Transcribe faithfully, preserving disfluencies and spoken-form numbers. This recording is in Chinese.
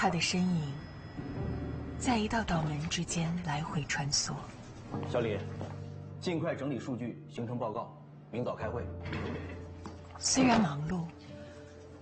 他的身影在一道道门之间来回穿梭。 小李，尽快整理数据，形成报告，明早开会。 虽然忙碌，